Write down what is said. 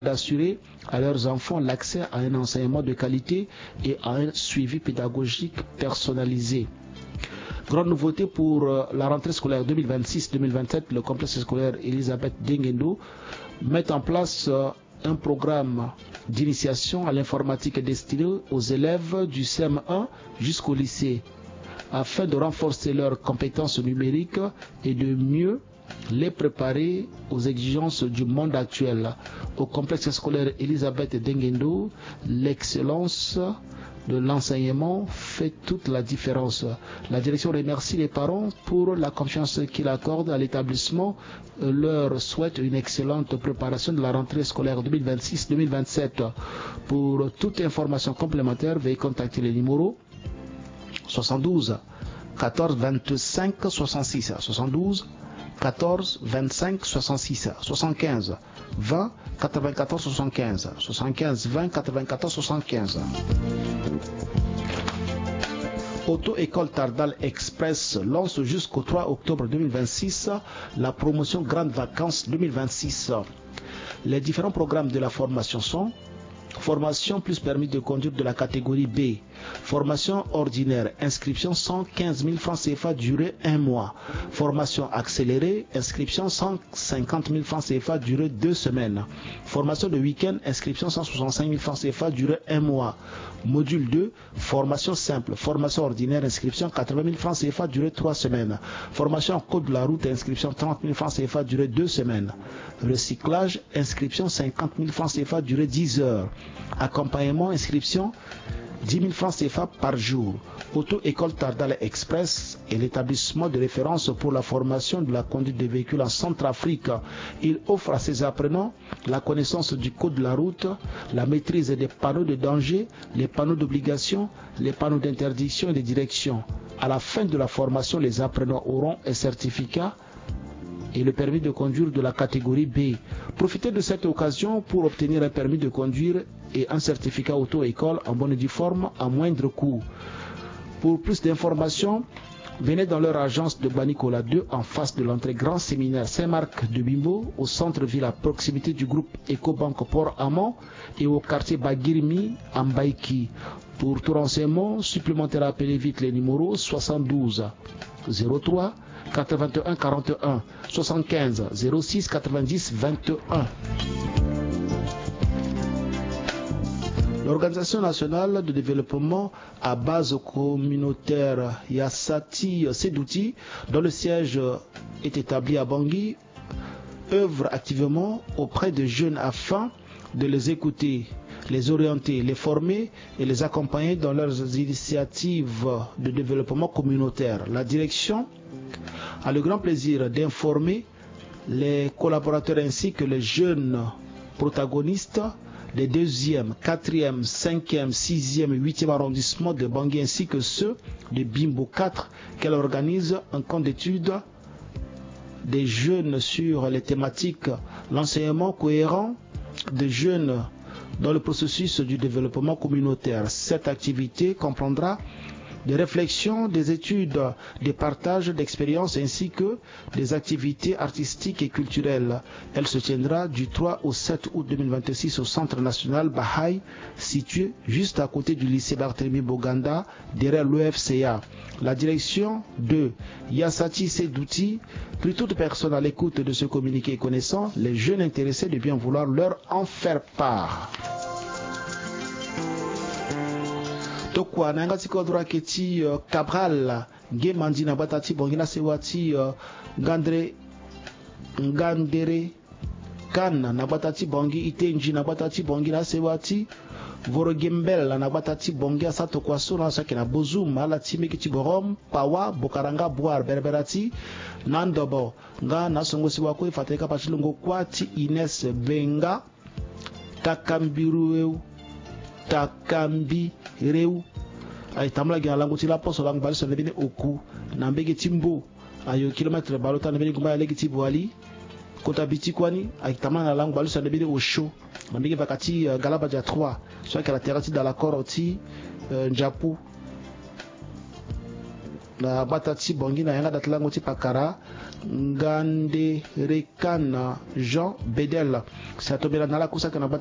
d'assurer à leurs enfants l'accès à un enseignement de qualité et à un suivi pédagogique personnalisé. Grande nouveauté pour la rentrée scolaire 2026-2027, le complexe scolaire Elisabeth Dengendo met en place un programme d'initiation à l'informatique destiné aux élèves du CM1 jusqu'au lycée, afin de renforcer leurs compétences numériques et de mieux les préparer aux exigences du monde actuel. Au complexe scolaire Elisabeth Dengendo, l'excellence de l'enseignement fait toute la différence. La direction remercie les parents pour la confiance qu'ils accordent à l'établissement, leur souhaite une excellente préparation de la rentrée scolaire 2026-2027. Pour toute information complémentaire, veuillez contacter les numéros 72 14 25 66 72 14 25 66 75 20 94 75 75 20 94 75. Auto-école Tardal Express lance jusqu'au 3 octobre 2026 la promotion Grandes Vacances 2026. Les différents programmes de la formation sont: formation plus permis de conduire de la catégorie B. Formation ordinaire, inscription 115 000 francs CFA, durée 1 mois. Formation accélérée, inscription 150 000 francs CFA, durée 2 semaines. Formation de week-end, inscription 165 000 francs CFA, durée 1 mois. Module 2, formation simple, formation ordinaire, inscription 80 000 francs CFA, durée 3 semaines. Formation en code de la route, inscription 30 000 francs CFA, durée 2 semaines. Recyclage, inscription 50 000 francs CFA, durée 10 heures. Accompagnement, inscription 10 000 francs CFA par jour. Auto-école Tardal Express est l'établissement de référence pour la formation de la conduite des véhicules en Centrafrique. Il offre à ses apprenants la connaissance du code de la route, la maîtrise des panneaux de danger, les panneaux d'obligation, les panneaux d'interdiction et de direction. À la fin de la formation, les apprenants auront un certificat et le permis de conduire de la catégorie B. Profitez de cette occasion pour obtenir un permis de conduire et un certificat auto-école en bonne et due forme à moindre coût. Pour plus d'informations, venez dans leur agence de Banicola 2 en face de l'entrée Grand Séminaire Saint-Marc de Bimbo, au centre-ville à proximité du groupe Ecobank Port-Amont et au quartier Bagirmi en Baïki. Pour tout renseignement supplémentaire, appelez vite les numéros 72 03 81 41 75 06 90 21. L'Organisation nationale de développement à base communautaire Yassati Sedouti, dont le siège est établi à Bangui, œuvre activement auprès de jeunes afin de les écouter, les orienter, les former et les accompagner dans leurs initiatives de développement communautaire. La direction a le grand plaisir d'informer les collaborateurs ainsi que les jeunes protagonistes des 2e, 4e, 5e, 6e et 8e arrondissements de Bangui ainsi que ceux de Bimbo 4 qu'elle organise un camp d'études des jeunes sur les thématiques l'enseignement cohérent des jeunes dans le processus du développement communautaire. Cette activité comprendra des réflexions, des études, des partages d'expériences ainsi que des activités artistiques et culturelles. Elle se tiendra du 3 au 7 août 2026 au Centre national Bahaï, situé juste à côté du lycée Barthélemy Boganda, derrière l'OFCA. La direction de Yassati Sedouti prie toute personne à l'écoute de ce communiqué connaissant les jeunes intéressés de bien vouloir leur en faire part. Tokwa na ngati kodra keti Cabral Gemandi na batati bongina sewati Ngandere Kana na batati bongi Itenji na batati bongina sewati Vorogembel na batati bongi asato kwaso na sake na Bozuma la time kiti borom Pawa Bokaranga Boar Berberati Nandobo nga na songo siwako ifateka pachilungo kwati Ines Benga Takambiru Takambi Reu ay tamla gina langu tila poso langu bali sonne bine oku na mbege timbo ayo kilometre balota na bine gumba legi tibo ali kota biti kwani ay tamla na langu bali sonne bine osho na mbege vakati galaba ja 3 soit que la terrati dans la coroti njapu na batati bongi na yanga datlango ti pakara ngande rekana Jean Bedel sa tobela na la kusaka na